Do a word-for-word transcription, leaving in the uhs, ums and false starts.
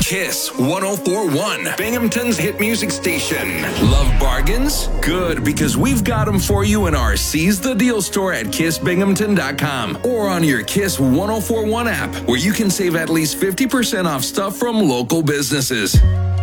Kiss one oh four point one, Binghamton's hit music station. Love bargains? Good, because we've got them for you in our Seize the Deal store at kiss binghamton dot com or on your Kiss one oh four point one app, where you can save at least fifty percent off stuff from local businesses.